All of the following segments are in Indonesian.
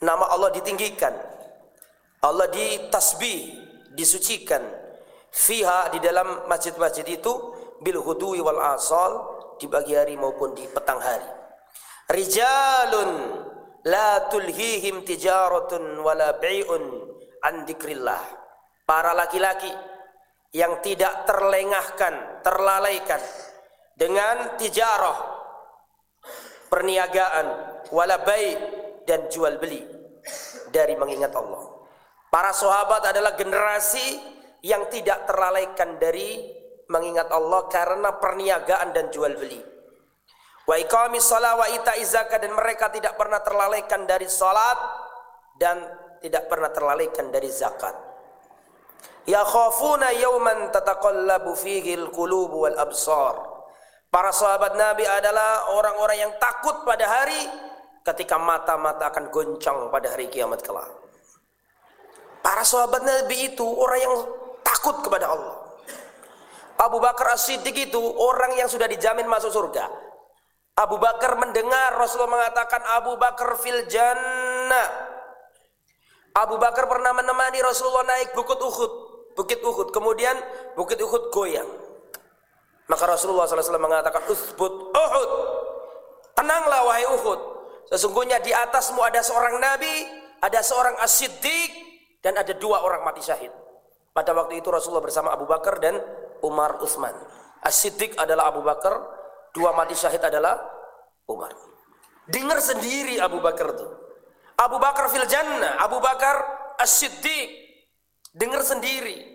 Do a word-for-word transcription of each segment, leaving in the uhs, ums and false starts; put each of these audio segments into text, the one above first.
nama Allah ditinggikan, Allah ditasbih, disucikan, fiha di dalam masjid-masjid itu, bil hudui wal asal, di pagi hari maupun di petang hari. Rijalun la tulhihim tijaratun wala bai'un an dzikrillah. Para laki-laki yang tidak terlengahkan, terlalaikan dengan tijarah, perniagaan, wala bai' dan jual beli dari mengingat Allah. Para sahabat adalah generasi yang tidak terlalaikan dari mengingat Allah karena perniagaan dan jual beli. Wa iqamis shalah wa ita'iz zakat, dan mereka tidak pernah terlalaikan dari salat dan tidak pernah terlalaikan dari zakat. Ya khafuna yawman tataqallabu fihi al-qulub wal absar. Para sahabat Nabi adalah orang-orang yang takut pada hari ketika mata-mata akan goncang pada hari kiamat kelak. Para sahabat Nabi itu orang yang takut kepada Allah. Abu Bakar As-Siddiq itu orang yang sudah dijamin masuk surga. Abu Bakar mendengar Rasulullah mengatakan Abu Bakar fil jannah. Abu Bakar pernah menemani Rasulullah naik bukit Uhud, bukit Uhud, kemudian bukit Uhud goyang. Maka Rasulullah shallallahu alaihi wasallam mengatakan, "Utsbut Uhud, tenanglah wahai Uhud. Sesungguhnya di atasmu ada seorang nabi, ada seorang As-Siddiq, dan ada dua orang mati syahid." Pada waktu itu Rasulullah bersama Abu Bakar dan Umar Utsman. As-Siddiq adalah Abu Bakar, dua mati syahid adalah Umar. Dengar sendiri Abu Bakar itu. Abu Bakar fil jannah, Abu Bakar As-Siddiq. Dengar sendiri.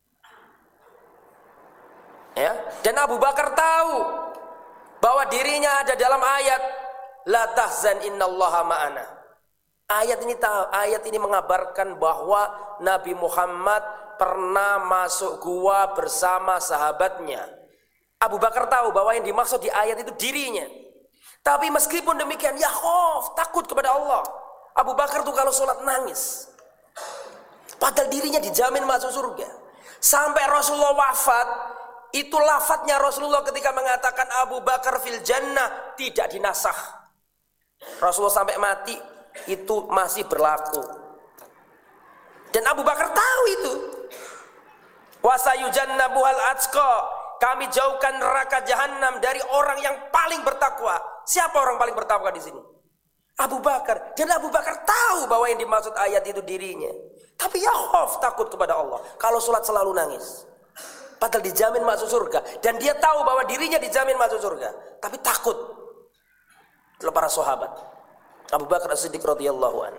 Ya, dan Abu Bakar tahu bahwa dirinya ada dalam ayat la tahzan innallaha ma'ana. Ayat ini ayat ini mengabarkan bahwa Nabi Muhammad pernah masuk gua bersama sahabatnya. Abu Bakar tahu bahwa yang dimaksud di ayat itu dirinya. Tapi meskipun demikian, ya khauf, takut kepada Allah. Abu Bakar tuh kalau sholat nangis. Padahal dirinya dijamin masuk surga. Sampai Rasulullah wafat, itu lafadznya Rasulullah ketika mengatakan Abu Bakar fil jannah tidak dinasakh. Rasulullah sampai mati itu masih berlaku. Dan Abu Bakar tahu itu. Wasayujannabuhal atqa, kami jauhkan neraka jahanam dari orang yang paling bertakwa. Siapa orang paling bertakwa di sini? Abu Bakar. Dan Abu Bakar tahu bahwa yang dimaksud ayat itu dirinya. Tapi ya khauf, takut kepada Allah. Kalau sholat selalu nangis. Padahal dijamin masuk surga. Dan dia tahu bahwa dirinya dijamin masuk surga. Tapi takut. Itulah para sahabat. Abu Bakar As-Siddiq radhiyallahu anhu.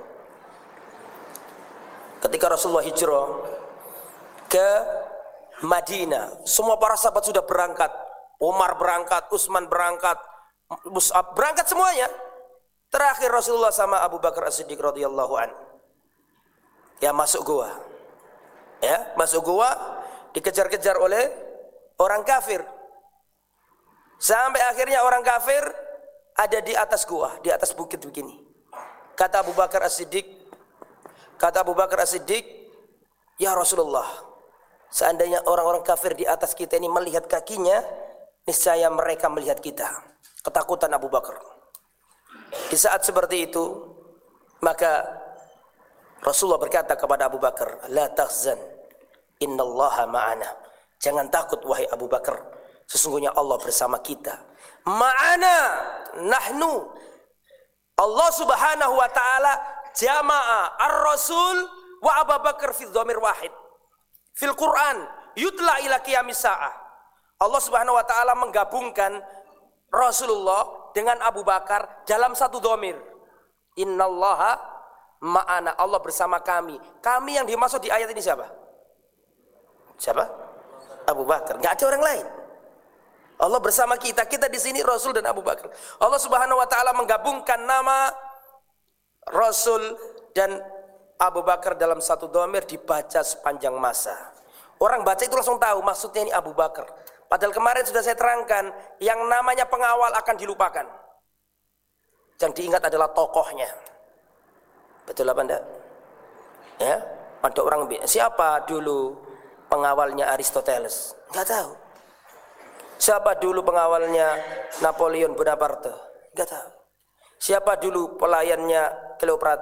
Ketika Rasulullah hijrah ke Madinah, semua para sahabat sudah berangkat. Umar berangkat, Utsman berangkat, Mus'ab berangkat semuanya. Terakhir Rasulullah sama Abu Bakar As-Siddiq radhiyallahu anhu. Ya masuk gua. Ya, masuk gua, dikejar-kejar oleh orang kafir. Sampai akhirnya orang kafir ada di atas gua, di atas bukit begini. Kata Abu Bakar As-Siddiq, kata Abu Bakar As-Siddiq, "Ya Rasulullah, seandainya orang-orang kafir di atas kita ini melihat kakinya, niscaya mereka melihat kita." Ketakutan Abu Bakar. Di saat seperti itu, maka Rasulullah berkata kepada Abu Bakar, "La tahzan, innallaha ma'ana." Jangan takut wahai Abu Bakar, sesungguhnya Allah bersama kita. Ma'ana, nahnu. Allah Subhanahu wa taala jama'a ar-rasul wa Abu Bakar fi dhamir wahid. Fil Quran yutla ila qiyamis sa'ah. Allah Subhanahu wa taala menggabungkan Rasulullah dengan Abu Bakar dalam satu dhamir. Innallaha ma'ana, Allah bersama kami. Kami yang dimaksud di ayat ini siapa? Siapa? Abu Bakar. Enggak ada orang lain. Allah bersama kita. Kita di sini Rasul dan Abu Bakar. Allah Subhanahu wa taala menggabungkan nama Rasul dan Abu Bakar dalam satu dhamir, dibaca sepanjang masa. Orang baca itu langsung tahu maksudnya ini Abu Bakar. Padahal kemarin sudah saya terangkan, yang namanya pengawal akan dilupakan. Yang diingat adalah tokohnya. Betul apa enggak? Ya, ada orang siapa dulu pengawalnya Aristoteles? Enggak tahu. Siapa dulu pengawalnya Napoleon Bonaparte? Enggak tahu. Siapa dulu pelayannya Cleopatra?